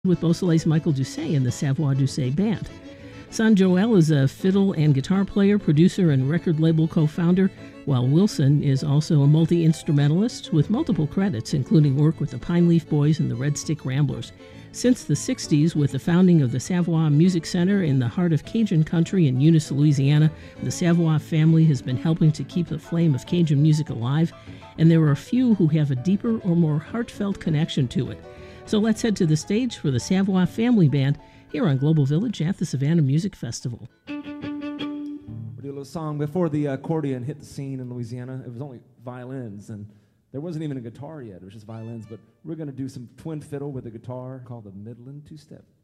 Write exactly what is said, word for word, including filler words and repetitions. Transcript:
with Beausoleil's Michael Doucet and the Savoie Doucet Band. Son Joel is a fiddle and guitar player, producer, and record label co-founder, while Wilson is also a multi-instrumentalist with multiple credits, including work with the Pine Leaf Boys and the Red Stick Ramblers. Since the sixties, with the founding of the Savoie Music Center in the heart of Cajun country in Eunice, Louisiana, the Savoie family has been helping to keep the flame of Cajun music alive, and there are a few who have a deeper or more heartfelt connection to it. So let's head to the stage for the Savoie Family Band here on Global Village at the Savannah Music Festival. We'll do a little song before the accordion hit the scene in Louisiana. It was only violins, and there wasn't even a guitar yet. It was just violins, but we're going to do some twin fiddle with a guitar called the Midland Two-Step.